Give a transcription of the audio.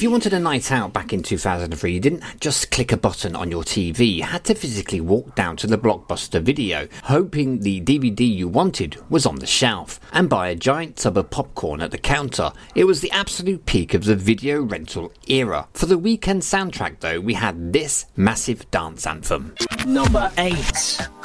If you wanted a night out back in 2003, you didn't just click a button on your TV, you had to physically walk down to the Blockbuster Video, hoping the DVD you wanted was on the shelf, and buy a giant tub of popcorn at the counter. It was the absolute peak of the video rental era. For the weekend soundtrack though, we had this massive dance anthem. Number 8.